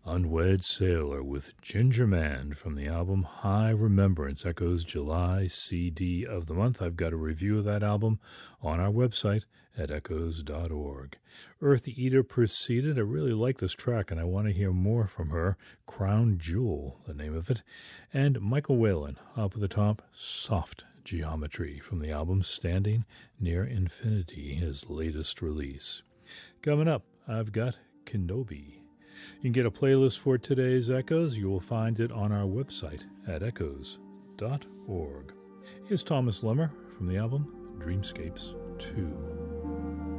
Unwed Sailor with Ginger Man from the album High Remembrance, Echoes July CD of the Month. I've got a review of that album on our website at echoes.org. Earth Eater proceeded. I really like this track and I want to hear more from her. Crown Jewel, the name of it. And Michael Whalen, up at the top, Soft Geometry from the album Standing Near Infinity, his latest release. Coming up, I've got Kenobi. You can get a playlist for today's Echoes. You will find it on our website at echoes.org. Here's Thomas Lemmer from the album Dreamscapes 2.